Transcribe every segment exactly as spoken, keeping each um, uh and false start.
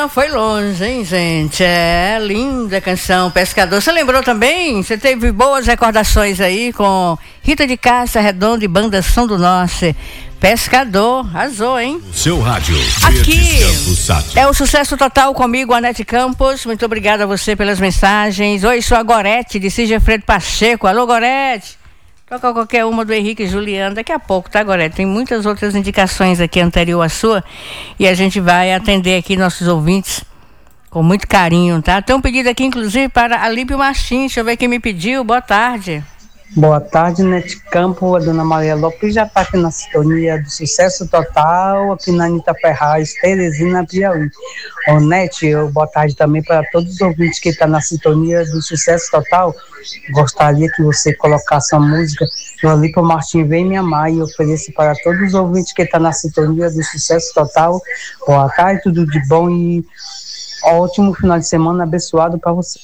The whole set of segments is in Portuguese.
Julian foi longe, hein, gente? É linda canção, Pescador. Você lembrou também? Você teve boas recordações aí com Rita de Cássia, Redondo e Banda Som do Norte. Pescador, arrasou, hein? Seu rádio. Aqui é o sucesso total comigo, Anete Campos. Muito obrigada a você pelas mensagens. Oi, sou a Gorete, de Sigefredo Pacheco. Alô, Gorete. Toca qualquer uma do Henrique e Juliano. Daqui a pouco, tá, Gorete? Tem muitas outras indicações aqui anterior à sua. E a gente vai atender aqui nossos ouvintes com muito carinho, tá? Tem um pedido aqui, inclusive, para Alípio Martins. Deixa eu ver quem me pediu. Boa tarde. Boa tarde, Nete Campo. A dona Maria Lopes já está aqui na sintonia do Sucesso Total, aqui na Anitta Ferraz, Teresina, Piauí. Ô, Nete, eu, boa tarde também para todos os ouvintes que estão tá na sintonia do Sucesso Total. Gostaria que você colocasse uma música do Alípio Martins, Vem Me Amar, e ofereça para todos os ouvintes que estão tá na sintonia do Sucesso Total. Boa tarde, tudo de bom e ótimo final de semana abençoado para você.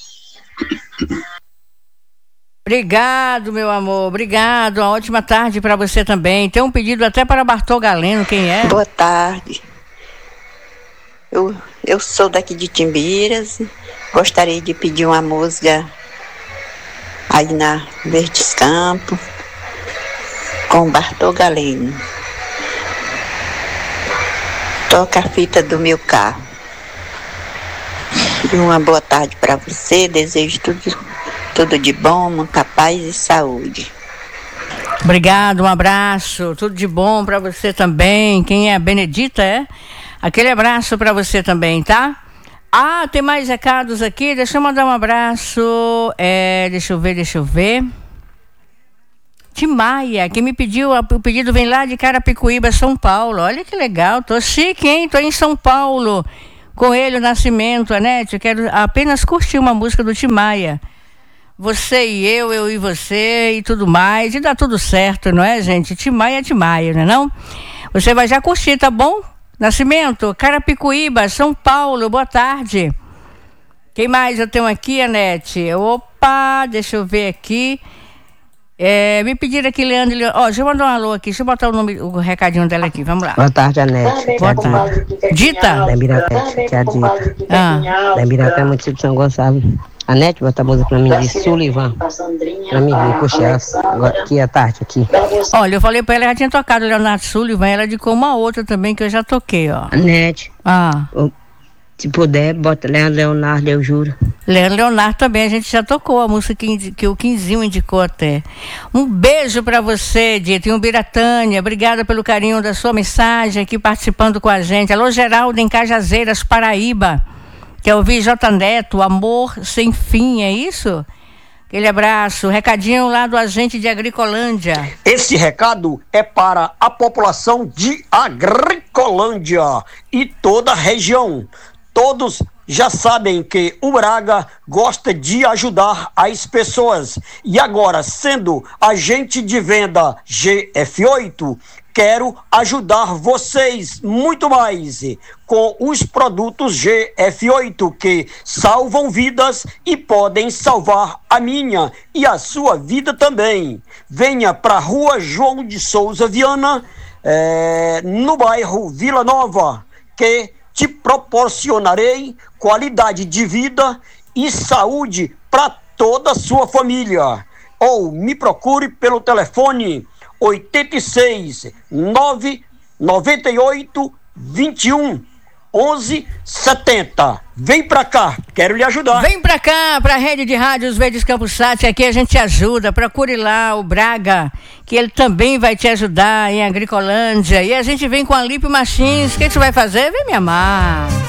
Obrigado, meu amor, obrigado, uma ótima tarde para você também. Tem um pedido até para Bartol Galeno, quem é? Boa tarde, eu, eu sou daqui de Timbiras, gostaria de pedir uma música aí na Verdes Campos, com Bartol Galeno. Toca a fita do meu carro. E uma boa tarde para você, desejo tudo Tudo de bom, muita paz e saúde. Obrigado, um abraço, tudo de bom para você também. Quem é a Benedita, é? Aquele abraço para você também, tá? Ah, tem mais recados aqui, deixa eu mandar um abraço, é, deixa eu ver, deixa eu ver. Timaia, quem me pediu, o pedido vem lá de Carapicuíba, São Paulo. Olha que legal, tô chique, hein? Tô em São Paulo, Coelho Nascimento, Anete, eu quero apenas curtir uma música do Timaia. Você e eu, eu e você e tudo mais. E dá tudo certo, não é, gente? Timaia é Timaia, não é não? Você vai já curtir, tá bom? Nascimento, Carapicuíba, São Paulo, boa tarde. Quem mais eu tenho aqui, Anete? Opa, deixa eu ver aqui. É, me pediram aqui, Leandro. Ó, oh, deixa eu mandar um alô aqui. Deixa eu botar o, nome, o recadinho dela aqui. Vamos lá. Boa tarde, Anete. Boa tarde. Dita? Da Mirapé, que é a Dita. Ah. Da Mirapé, município de São Gonçalo. Anete, bota a música pra mim de Sullivan. Pra mim, me puxar agora aqui à tarde, aqui. Olha, eu falei pra ela, já tinha tocado Leonardo Sullivan, ela indicou uma outra também que eu já toquei, ó. Anete. Ah. Se puder, bota Leandro Leonardo, eu juro. Leandro Leonardo também, a gente já tocou a música que, que o Quinzinho indicou até. Um beijo pra você, Dita, em Ubiratânia. Obrigada pelo carinho da sua mensagem aqui participando com a gente. Alô, Geraldo, em Cajazeiras, Paraíba. Quer ouvir J. Neto, Amor Sem Fim, é isso? Aquele abraço, recadinho lá do agente de Agricolândia. Esse recado é para a população de Agricolândia e toda a região. Todos já sabem que o Braga gosta de ajudar as pessoas. E agora, sendo agente de venda G F oito, quero ajudar vocês muito mais com os produtos G F oito que salvam vidas e podem salvar a minha e a sua vida também. Venha para a Rua João de Souza Viana, é, no bairro Vila Nova, que te proporcionarei qualidade de vida e saúde para toda a sua família. Ou me procure pelo telefone oitenta e seis, nove noventa e oito, vinte e um, onze setenta. Vem pra cá, quero lhe ajudar. Vem pra cá, pra Rede de Rádios Verdes Campos Sat, aqui a gente te ajuda. Procure lá o Braga, que ele também vai te ajudar em Agricolândia. E a gente vem com a Alípio Martins. O que você vai fazer? Vem me amar.